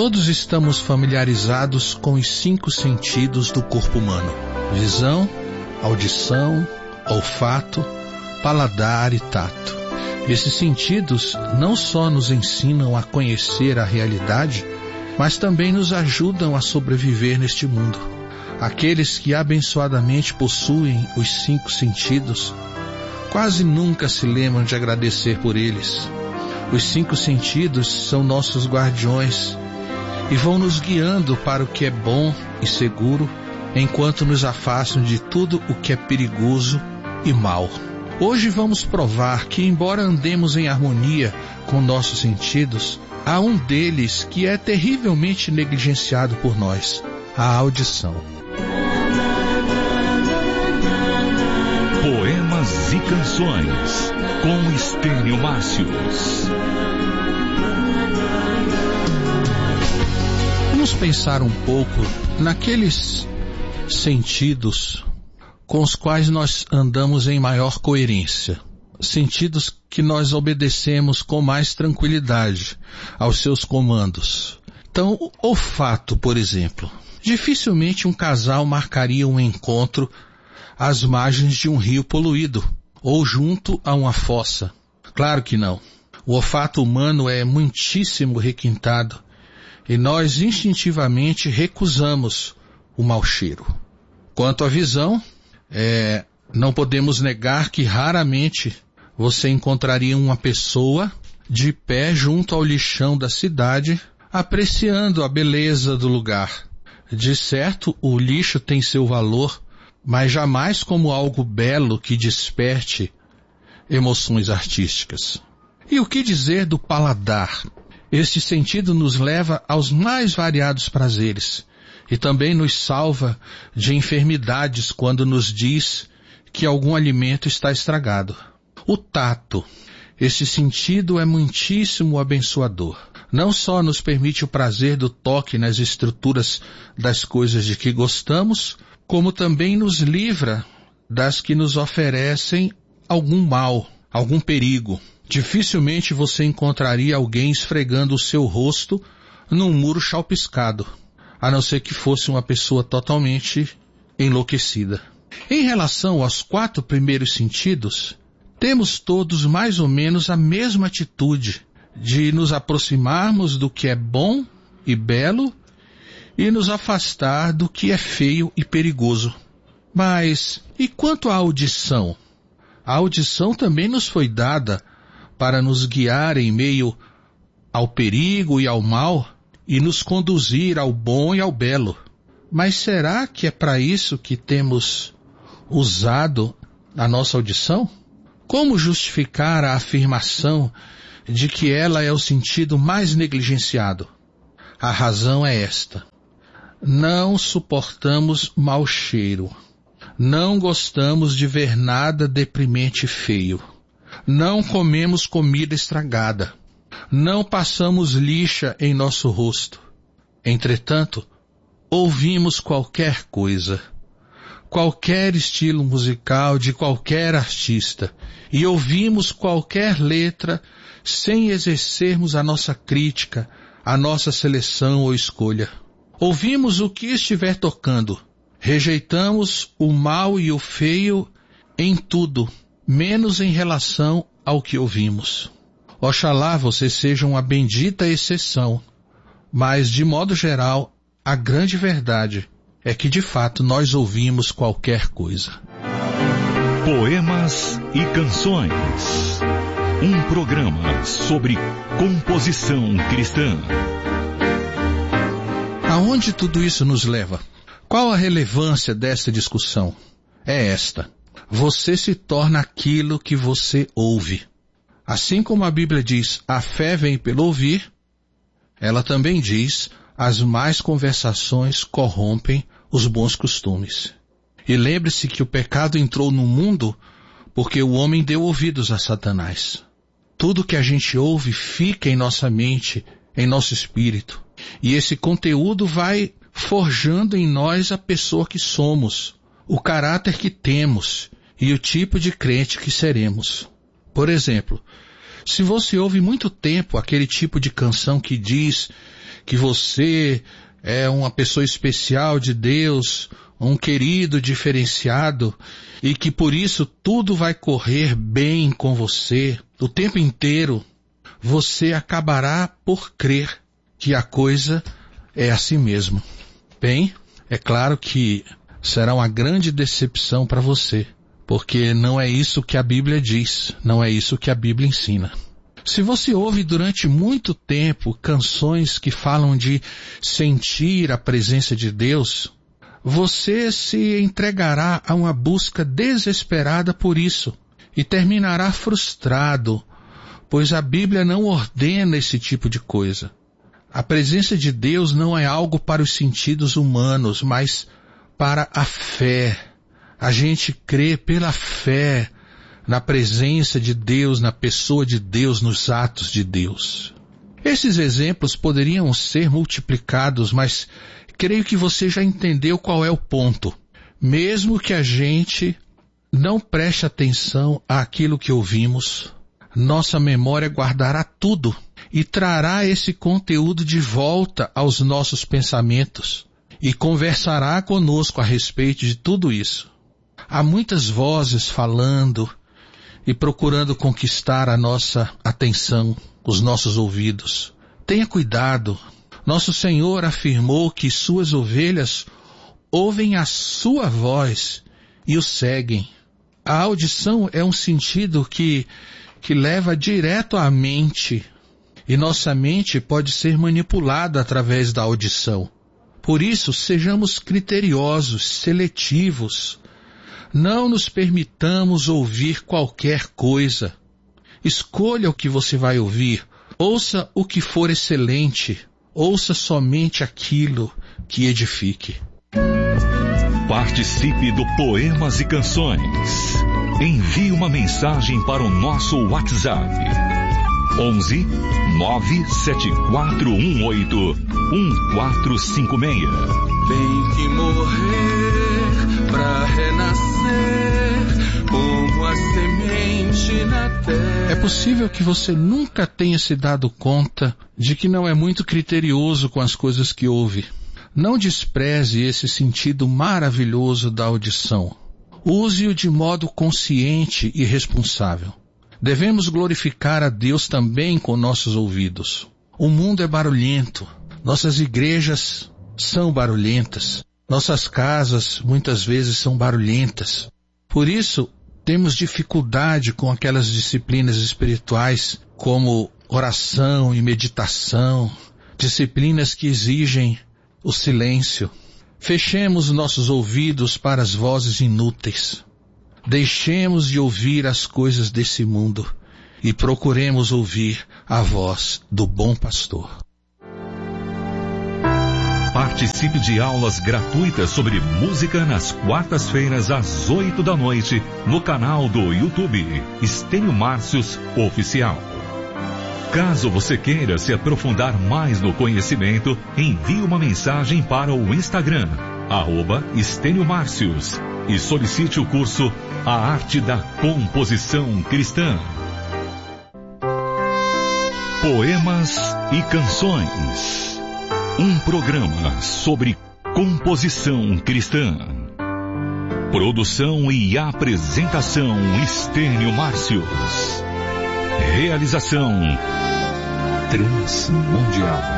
Todos estamos familiarizados com os 5 sentidos do corpo humano: visão, audição, olfato, paladar e tato. Esses sentidos não só nos ensinam a conhecer a realidade, mas também nos ajudam a sobreviver neste mundo. Aqueles que abençoadamente possuem os 5 sentidos quase nunca se lembram de agradecer por eles. Os 5 sentidos são nossos guardiões e vão nos guiando para o que é bom e seguro, enquanto nos afastam de tudo o que é perigoso e mal. Hoje vamos provar que, embora andemos em harmonia com nossos sentidos, há um deles que é terrivelmente negligenciado por nós: a audição. Poemas e canções com Estênio Márcios. Vamos pensar um pouco naqueles sentidos com os quais nós andamos em maior coerência. Sentidos que nós obedecemos com mais tranquilidade aos seus comandos. Então, o olfato, por exemplo. Dificilmente um casal marcaria um encontro às margens de um rio poluído ou junto a uma fossa. Claro que não. O olfato humano é muitíssimo requintado e nós instintivamente recusamos o mau cheiro. Quanto à visão, não podemos negar que raramente você encontraria uma pessoa de pé junto ao lixão da cidade, apreciando a beleza do lugar. De certo, o lixo tem seu valor, mas jamais como algo belo que desperte emoções artísticas. E o que dizer do paladar? Este sentido nos leva aos mais variados prazeres e também nos salva de enfermidades quando nos diz que algum alimento está estragado. O tato. Este sentido é muitíssimo abençoador. Não só nos permite o prazer do toque nas estruturas das coisas de que gostamos, como também nos livra das que nos oferecem algum mal, algum perigo. Dificilmente você encontraria alguém esfregando o seu rosto num muro chalpiscado, a não ser que fosse uma pessoa totalmente enlouquecida. Em relação aos 4 primeiros sentidos, temos todos mais ou menos a mesma atitude de nos aproximarmos do que é bom e belo e nos afastar do que é feio e perigoso. Mas e quanto à audição? A audição também nos foi dada para nos guiar em meio ao perigo e ao mal e nos conduzir ao bom e ao belo. Mas será que é para isso que temos usado a nossa audição? Como justificar a afirmação de que ela é o sentido mais negligenciado? A razão é esta: não suportamos mau cheiro, não gostamos de ver nada deprimente e feio, não comemos comida estragada, não passamos lixa em nosso rosto. Entretanto, ouvimos qualquer coisa, qualquer estilo musical de qualquer artista, e ouvimos qualquer letra sem exercermos a nossa crítica, a nossa seleção ou escolha. Ouvimos o que estiver tocando, rejeitamos o mal e o feio em tudo, menos em relação ao que ouvimos. Oxalá você seja uma bendita exceção, mas de modo geral, a grande verdade é que de fato nós ouvimos qualquer coisa. Poemas e canções. Um programa sobre composição cristã. Aonde tudo isso nos leva? Qual a relevância desta discussão? É esta: você se torna aquilo que você ouve. Assim como a Bíblia diz, a fé vem pelo ouvir, ela também diz, as más conversações corrompem os bons costumes. E lembre-se que o pecado entrou no mundo porque o homem deu ouvidos a Satanás. Tudo que a gente ouve fica em nossa mente, em nosso espírito. E esse conteúdo vai forjando em nós a pessoa que somos, o caráter que temos e o tipo de crente que seremos. Por exemplo, se você ouve muito tempo aquele tipo de canção que diz que você é uma pessoa especial de Deus, um querido diferenciado, e que por isso tudo vai correr bem com você o tempo inteiro, você acabará por crer que a coisa é assim mesmo. Bem, é claro que será uma grande decepção para você, porque não é isso que a Bíblia diz, não é isso que a Bíblia ensina. Se você ouve durante muito tempo canções que falam de sentir a presença de Deus, você se entregará a uma busca desesperada por isso e terminará frustrado, pois a Bíblia não ordena esse tipo de coisa. A presença de Deus não é algo para os sentidos humanos, mas para a fé. A gente crê pela fé na presença de Deus, na pessoa de Deus, nos atos de Deus. Esses exemplos poderiam ser multiplicados, mas creio que você já entendeu qual é o ponto. Mesmo que a gente não preste atenção àquilo que ouvimos, nossa memória guardará tudo e trará esse conteúdo de volta aos nossos pensamentos e conversará conosco a respeito de tudo isso. Há muitas vozes falando e procurando conquistar a nossa atenção, os nossos ouvidos. Tenha cuidado. Nosso Senhor afirmou que suas ovelhas ouvem a sua voz e o seguem. A audição é um sentido que leva direto à mente, e nossa mente pode ser manipulada através da audição. Por isso, sejamos criteriosos, seletivos. Não nos permitamos ouvir qualquer coisa. Escolha o que você vai ouvir. Ouça o que for excelente. Ouça somente aquilo que edifique. Participe do Poemas e Canções. Envie uma mensagem para o nosso WhatsApp. 11 97418 1456. Tem que morrer pra renascer como a semente na terra. É possível que você nunca tenha se dado conta de que não é muito criterioso com as coisas que ouve. Não despreze esse sentido maravilhoso da audição. Use-o de modo consciente e responsável. Devemos glorificar a Deus também com nossos ouvidos. O mundo é barulhento. Nossas igrejas são barulhentas. Nossas casas muitas vezes são barulhentas. Por isso, temos dificuldade com aquelas disciplinas espirituais como oração e meditação, disciplinas que exigem o silêncio. Fechemos nossos ouvidos para as vozes inúteis. Deixemos de ouvir as coisas desse mundo e procuremos ouvir a voz do bom pastor. Participe de aulas gratuitas sobre música nas quartas-feiras às 8h no canal do YouTube Estênio Márcios Oficial. Caso você queira se aprofundar mais no conhecimento, envie uma mensagem para o Instagram, @Estênio Márcios, e solicite o curso A Arte da Composição Cristã. Poemas e Canções. Um programa sobre composição cristã. Produção e apresentação Estênio Márcios. Realização Transmundial.